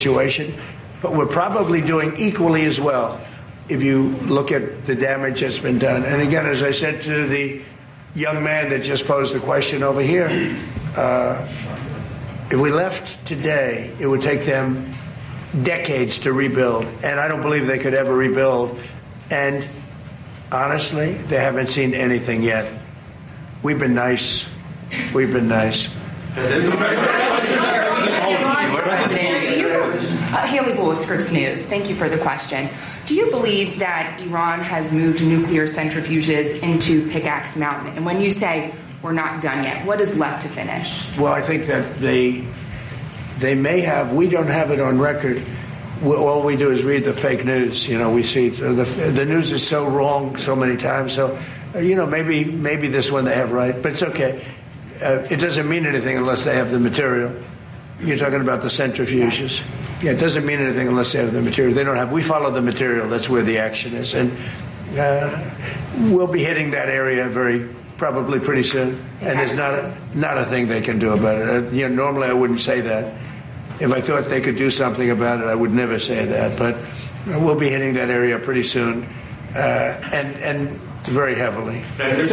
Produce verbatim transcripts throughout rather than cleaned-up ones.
situation, but we're probably doing equally as well if you look at the damage that's been done. And again, as I said to the young man that just posed the question over here, uh, if we left today, it would take them decades to rebuild, and I don't believe they could ever rebuild. And honestly, they haven't seen anything yet. We've been nice. We've been nice. Uh, Haley Bull, Scripps News. Thank you for the question. Do you believe that Iran has moved nuclear centrifuges into Pickaxe Mountain? And when you say we're not done yet, what is left to finish? Well, I think that they they may have. We don't have it on record. We, all we do is read the fake news. You know, we see the the news is so wrong so many times. So, you know, maybe maybe this one they have right, but it's okay. Uh, it doesn't mean anything unless they have the material. You're talking about the centrifuges. Yeah, it doesn't mean anything unless they have the material. They don't have. We follow the material. That's where the action is, and uh, we'll be hitting that area very probably pretty soon. And there's not a, not a thing they can do about it. Uh, you know, normally I wouldn't say that. If I thought they could do something about it, I would never say that. But we'll be hitting that area pretty soon, uh, and and very heavily.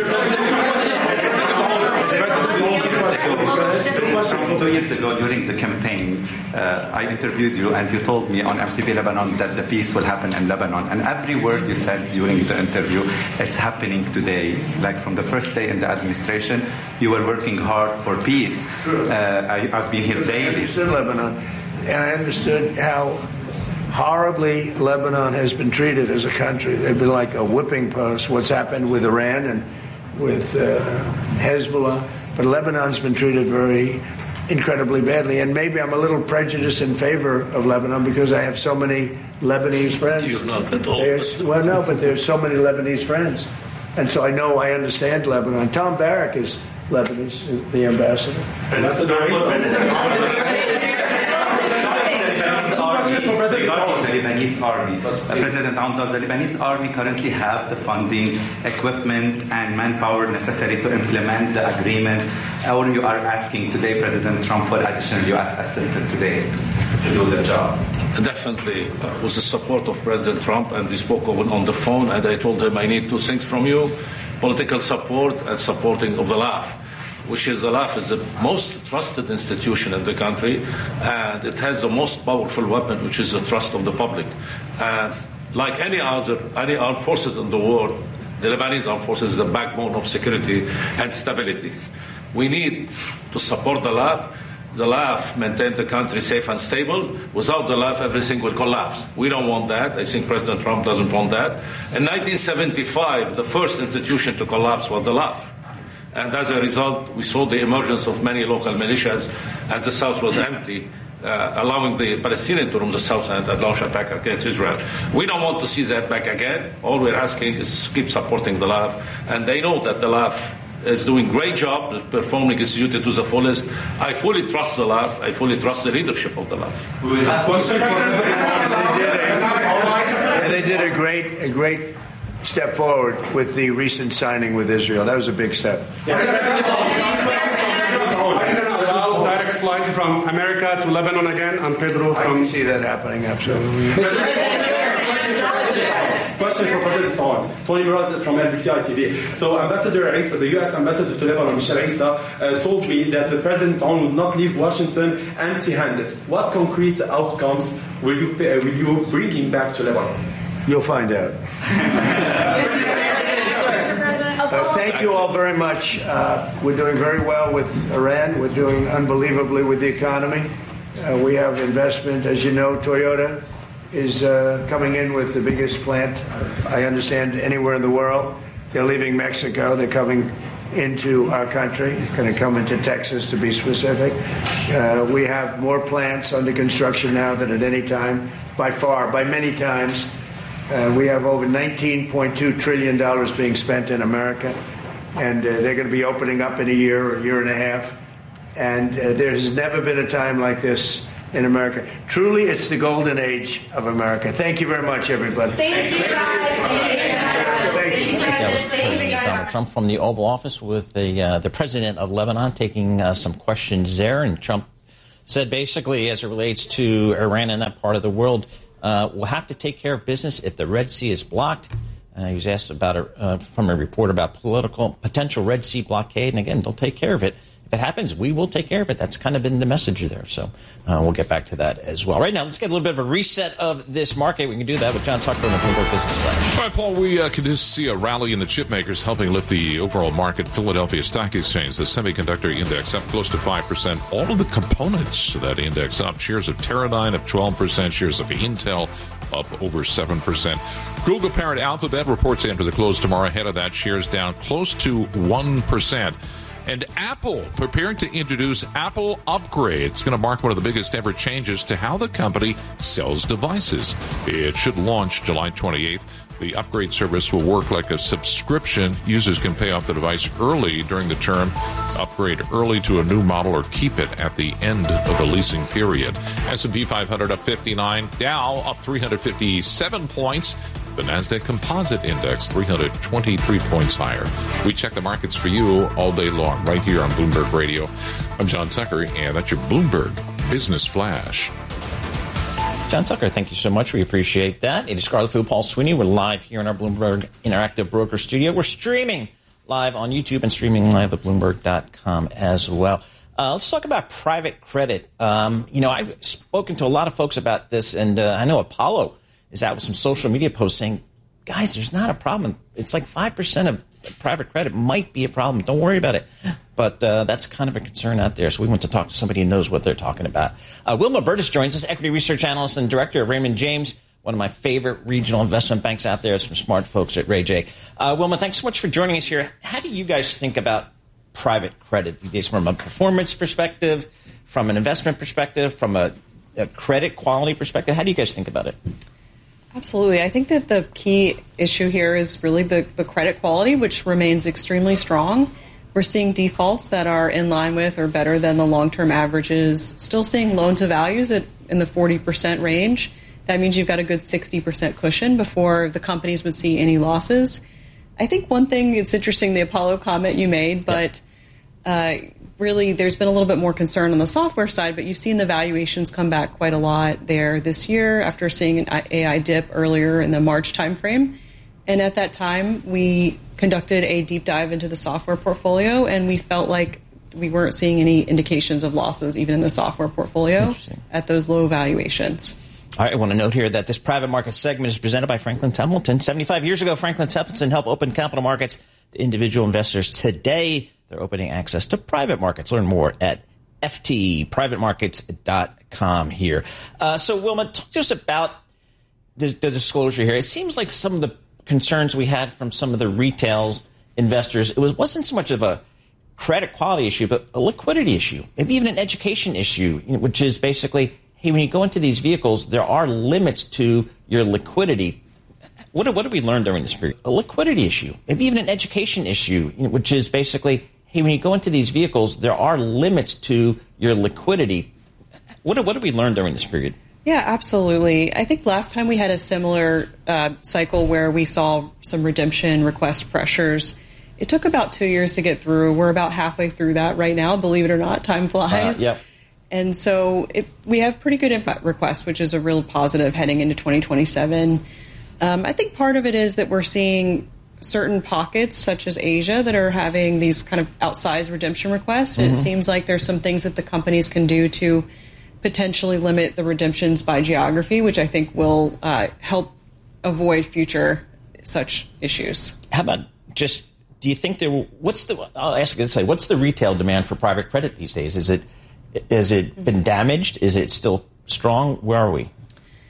Two questions. Two years ago during the campaign, uh, I interviewed you and you told me on M T V Lebanon that the peace will happen in Lebanon. And every word you said during the interview, it's happening today. Like from the first day in the administration, you were working hard for peace. Uh, I, I've been here daily. I understood Lebanon, and I understood how horribly Lebanon has been treated as a country. They've been like a whipping post. What's happened with Iran and with uh, Hezbollah. But Lebanon's been treated very incredibly badly. And maybe I'm a little prejudiced in favor of Lebanon because I have so many Lebanese friends. You're not at all. There's, well, no, but there's so many Lebanese friends. And so I know I understand Lebanon. Tom Barrack is Lebanese, the ambassador. The Lebanese army. Uh, President Amdal, the Lebanese army currently have the funding, equipment, and manpower necessary to implement the agreement. Or you are asking today President Trump for additional U S assistance today to do the job? Definitely, uh, with the support of President Trump, and we spoke on the phone, and I told him I need two things from you: political support and supporting of the L A F. Which is the L A F is the most trusted institution in the country, and it has the most powerful weapon, which is the trust of the public. And like any other, any armed forces in the world, the Lebanese armed forces is the backbone of security and stability. We need to support the L A F. The L A F maintain the country safe and stable. Without the L A F, everything will collapse. We don't want that. I think President Trump doesn't want that. In nineteen seventy-five, the first institution to collapse was the L A F. And as a result, we saw the emergence of many local militias, and the south was empty, uh, allowing the Palestinians to roam the south and launch attack against Israel. We don't want to see that back again. All we're asking is keep supporting the L A F, and they know that the L A F is doing a great job, performing its duty to the fullest. I fully trust the L A F. I fully trust the leadership of the L A F. And they did a great, a great step forward with the recent signing with Israel. That was a big step. Allow direct flight from America to Lebanon again. I'm Pedro from... I can see that happening, absolutely. Question for President Tony. Tony Murad from N B C I T V. So Ambassador Issa, the U S Ambassador to Lebanon, Michel Issa, uh, told me that the President Tony would not leave Washington empty-handed. What concrete outcomes will you, uh, will you bring him back to Lebanon? You'll find out. Uh, thank you all very much. Uh, we're doing very well with Iran. We're doing unbelievably with the economy. Uh, we have investment. As you know, Toyota is uh, coming in with the biggest plant, I understand, anywhere in the world. They're leaving Mexico. They're coming into our country. It's going to come into Texas, to be specific. Uh, we have more plants under construction now than at any time, by far, by many times. Uh, we have over nineteen point two trillion dollars being spent in America, and uh, they're going to be opening up in a year or a year and a half. And uh, there has never been a time like this in America. Truly, it's the golden age of America. Thank you very much, everybody. Thank you, guys. Thank you. That was President Donald Trump from the Oval Office with the uh, the president of Lebanon taking uh, some questions there, and Trump said basically as it relates to Iran and that part of the world, uh, we'll have to take care of business if the Red Sea is blocked. Uh, he was asked about a, uh, from a report about political potential Red Sea blockade, and again, they'll take care of it. If it happens, we will take care of it. That's kind of been the message there. So uh, we'll get back to that as well. Right now, let's get a little bit of a reset of this market. We can do that with John Tucker on the Bloomberg Business Flash. All right, Paul, we uh, can see a rally in the chip makers helping lift the overall market. Philadelphia Stock Exchange, the semiconductor index, up close to five percent. All of the components of that index up. Shares of Teradyne up twelve percent. Shares of Intel up over seven percent. Google parent Alphabet reports after the close tomorrow. Ahead of that, shares down close to one percent. And Apple preparing to introduce Apple Upgrade. It's going to mark one of the biggest ever changes to how the company sells devices. It should launch July twenty-eighth. The upgrade service will work like a subscription. Users can pay off the device early during the term, upgrade early to a new model, or keep it at the end of the leasing period. S and P five hundred up fifty-nine. Dow up three hundred fifty-seven points. The NASDAQ Composite Index, three hundred twenty-three points higher. We check the markets for you all day long, right here on Bloomberg Radio. I'm John Tucker, and that's your Bloomberg Business Flash. John Tucker, thank you so much. We appreciate that. It is Scarlet Fu, Paul Sweeney. We're live here in our Bloomberg Interactive Broker Studio. We're streaming live on YouTube and streaming live at Bloomberg dot com as well. Uh, let's talk about private credit. Um, you know, I've spoken to a lot of folks about this, and uh, I know Apollo is out with some social media posts saying, guys, there's not a problem. It's like five percent of private credit might be a problem. Don't worry about it. But uh, that's kind of a concern out there. So we want to talk to somebody who knows what they're talking about. Uh, Wilma Burtis joins us, equity research analyst and director of Raymond James, one of my favorite regional investment banks out there. Some smart folks at Ray J. Uh, Wilma, thanks so much for joining us here. How do you guys think about private credit these days from a performance perspective, from an investment perspective, from a, a credit quality perspective? How do you guys think about it? Absolutely. I think that the key issue here is really the, the credit quality, which remains extremely strong. We're seeing defaults that are in line with or better than the long-term averages, still seeing loan-to-values at in the forty percent range. That means you've got a good sixty percent cushion before the companies would see any losses. I think one thing, it's interesting, the Apollo comment you made, but uh, really there's been a little bit more concern on the software side, but you've seen the valuations come back quite a lot there this year after seeing an A I dip earlier in the March timeframe. And at that time, we conducted a deep dive into the software portfolio, and we felt like we weren't seeing any indications of losses even in the software portfolio at those low valuations. All right, I want to note here that this private market segment is presented by Franklin Templeton. seventy-five years ago, Franklin Templeton helped open capital markets to individual investors. Today, they're opening access to private markets. Learn more at F T private markets dot com here. Uh, so, Wilma, talk to us about the, the disclosure here. It seems like some of the concerns we had from some of the retail investors, it was, wasn't so much of a credit quality issue, but a liquidity issue, maybe even an education issue, you know, which is basically, hey, when you go into these vehicles, there are limits to your liquidity. What, what did we learn during this period? A liquidity issue, maybe even an education issue, you know, which is basically, hey, when you go into these vehicles, there are limits to your liquidity. What, what did we learn during this period? Yeah, absolutely. I think last time we had a similar uh, cycle where we saw some redemption request pressures. It took about two years to get through. We're about halfway through that right now. Believe it or not, time flies. Uh, yep. And so it, we have pretty good info requests, which is a real positive heading into twenty twenty-seven. Um, I think part of it is that we're seeing certain pockets, such as Asia, that are having these kind of outsized redemption requests. And mm-hmm. It seems like there's some things that the companies can do to potentially limit the redemptions by geography, which I think will uh, help avoid future such issues. How about just, do you think there, what's the, I'll ask you this way, what's the retail demand for private credit these days? Is it, has it been damaged? Is it still strong? Where are we?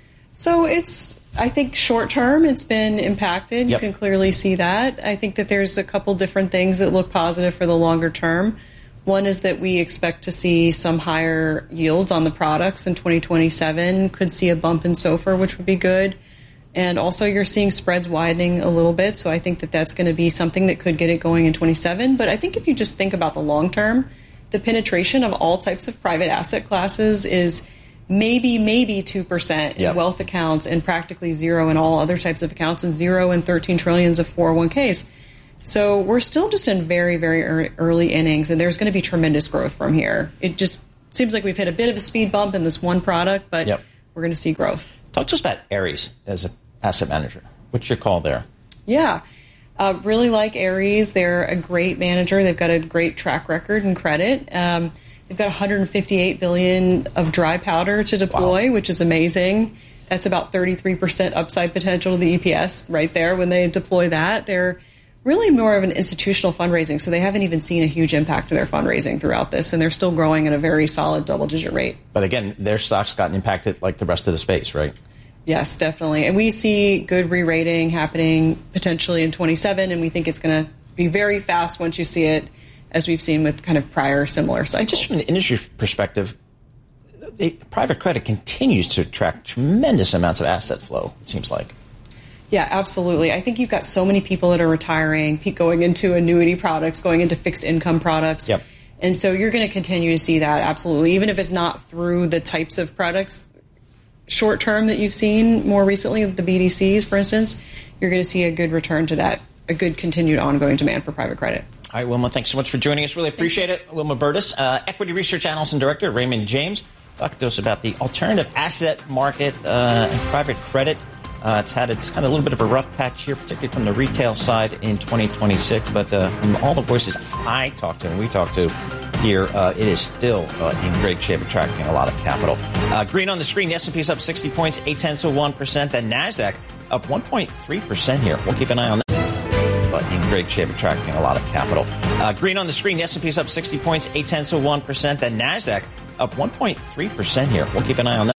So it's, I think short term, it's been impacted. Yep. You can clearly see that. I think that there's a couple different things that look positive for the longer term. One is that we expect to see some higher yields on the products in twenty twenty-seven, could see a bump in SOFR, which would be good. And also you're seeing spreads widening a little bit, so I think that that's going to be something that could get it going in twenty-seven. But I think if you just think about the long term, the penetration of all types of private asset classes is maybe, maybe two percent in yep. wealth accounts and practically zero in all other types of accounts and zero in thirteen trillions of four oh one k's. So we're still just in very, very early innings, and there's going to be tremendous growth from here. It just seems like we've hit a bit of a speed bump in this one product, but yep. we're going to see growth. Talk to us about Ares as an asset manager. What's your call there? Yeah. Uh, really like Ares. They're a great manager. They've got a great track record in credit. Um, they've got one hundred fifty-eight billion dollars of dry powder to deploy, wow. which is amazing. That's about thirty-three percent upside potential to the E P S right there when they deploy that. They're really more of an institutional fundraising, so they haven't even seen a huge impact to their fundraising throughout this, and they're still growing at a very solid double-digit rate. But again, their stock's gotten impacted like the rest of the space, right? Yes, definitely. And we see good re-rating happening potentially in twenty-seven, and we think it's going to be very fast once you see it, as we've seen with kind of prior similar cycles. And just from the industry perspective, the private credit continues to attract tremendous amounts of asset flow, it seems like. Yeah, absolutely. I think you've got so many people that are retiring, going into annuity products, going into fixed income products. Yep. And so you're going to continue to see that, absolutely, even if it's not through the types of products short term that you've seen more recently, the B D Cs, for instance, you're going to see a good return to that, a good continued ongoing demand for private credit. All right, Wilma, thanks so much for joining us. Really appreciate it. Wilma Burtis, uh, Equity Research Analyst and Director at Raymond James, talking to us about the alternative asset market uh, and private credit. Uh, it's had its kind of a little bit of a rough patch here, particularly from the retail side in twenty twenty-six. But uh, from all the voices I talk to and we talk to here, uh, it is still uh, in great shape, attracting a lot of capital. Uh, green on the screen, the S and P is up sixty points, eight tenths of one percent. The NASDAQ up one point three percent here. We'll keep an eye on that. But in great shape, attracting a lot of capital. Uh, green on the screen, the S and P is up sixty points, eight tenths of one percent. The NASDAQ up one point three percent here. We'll keep an eye on that.